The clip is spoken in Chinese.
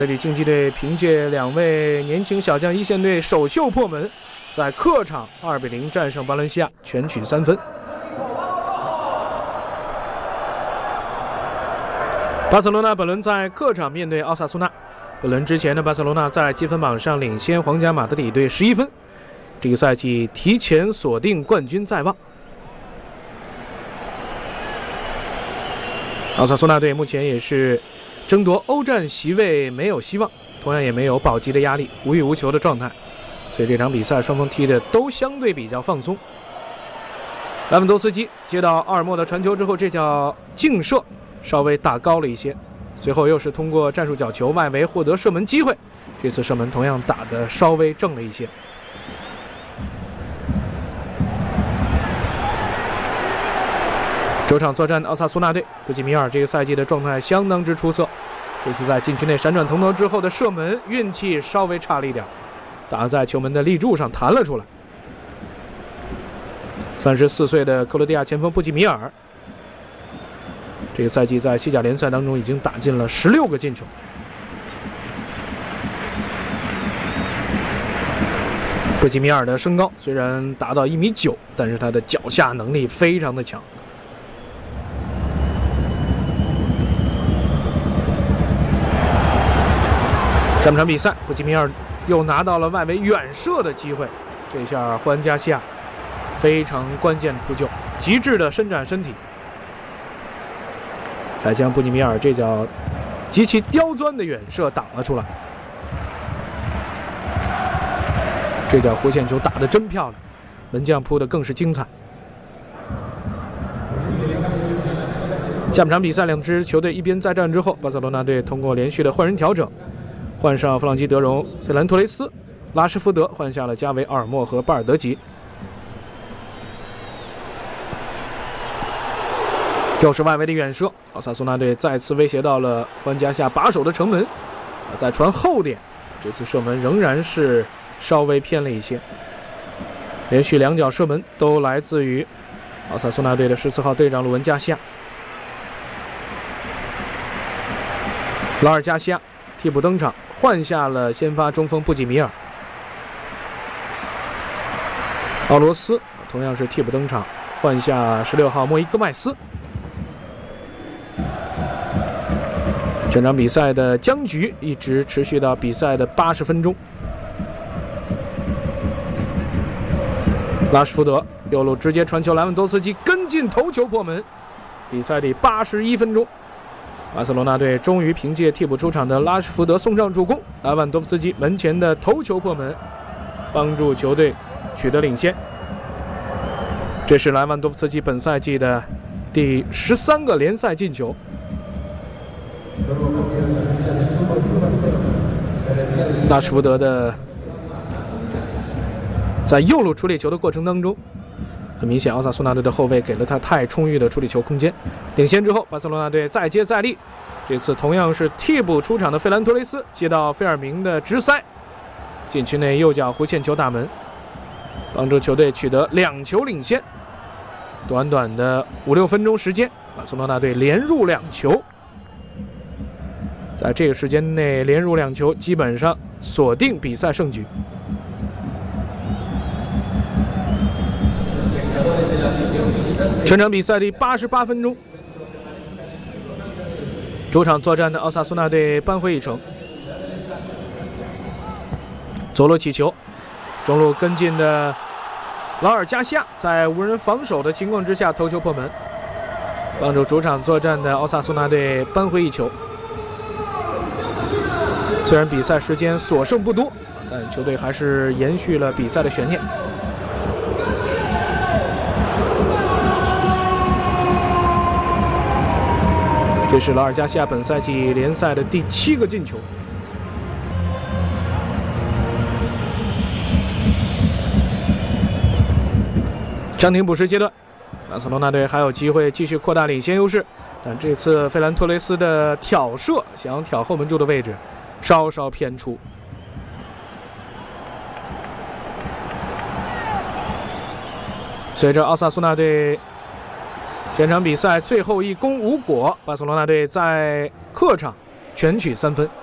这里竞技队凭借2位年轻小将一线队首秀破门，在客场2比0战胜巴伦西亚，全取3分。巴塞罗那本轮在客场面对奥萨苏纳。本轮之前的巴塞罗那在积分榜上领先皇家马德里队11分，这个赛季提前锁定冠军在望。奥萨苏纳队目前也是争夺欧战席位没有希望，同样也没有保级的压力，无欲无求的状态，所以这场比赛双方踢的都相对比较放松。莱万多斯基接到奥尔莫的传球之后，这脚劲射稍微打高了一些，随后又是通过战术角球外围获得射门机会，这次射门同样打得稍微正了一些。主场作战的奥萨苏纳队，布基米尔这个赛季的状态相当之出色，这次在禁区内闪转腾挪之后的射门运气稍微差了一点，打在球门的立柱上弹了出来。34岁的克罗地亚前锋布基米尔，这个赛季在西甲联赛当中已经打进了16个进球。布基米尔的身高虽然达到1.9米，但是他的脚下能力非常的强。下半场比赛，布基米尔又拿到了外围远射的机会，这下霍恩加西亚非常关键扑救，极致的伸展身体，才将布基米尔这脚极其刁钻的远射挡了出来。这脚弧线球打得真漂亮，门将扑得更是精彩。下半场比赛，两支球队一边再战之后，巴塞罗那队通过连续的换人调整，换上弗朗基·德容、费兰托雷斯，拉什福德换下了加维·奥尔莫和巴尔德吉。又是外围的远射，奥萨苏纳队再次威胁到了霍恩加西亚把守的城门，再传后点，这次射门仍然是稍微偏了一些。连续2脚射门都来自于奥萨苏纳队的14号队长鲁文加西亚。劳尔加西亚替补登场，换下了先发中锋布基米尔。奥罗斯同样是替补登场，换下16号莫伊戈麦斯。整场比赛的僵局一直持续到比赛的80分钟。拉什福德右路直接传球，莱万多斯基跟进头球破门。比赛第81分钟，巴塞罗那队终于凭借替补出场的拉什福德送上助攻，莱万多夫斯基门前的头球破门，帮助球队取得领先。这是莱万多夫斯基本赛季的第13个联赛进球。拉什福德的在右路处理球的过程当中，很明显奥萨苏纳队的后卫给了他太充裕的处理球空间。领先之后，巴塞罗那队再接再厉，这次同样是替补出场的费兰托雷斯接到费尔明的直塞，禁区内右脚弧线球打门，帮助球队取得2球领先。短短的5-6分钟时间，巴塞罗那队连入2球，在这个时间内连入2球，基本上锁定比赛胜局。全场比赛第88分钟，主场作战的奥萨苏纳队扳回一城。左路起球，中路跟进的劳尔加西亚在无人防守的情况之下头球破门，帮助主场作战的奥萨苏纳队扳回一球。虽然比赛时间所剩不多，但球队还是延续了比赛的悬念。这是劳尔加西亚本赛季联赛的第7个进球。暂停补时阶段，巴塞罗那队还有机会继续扩大领先优势，但这次费兰托雷斯的挑射想挑后门柱的位置稍稍偏出。随着奥萨苏纳队全场比赛最后一攻无果，巴塞罗那队在客场全取3分。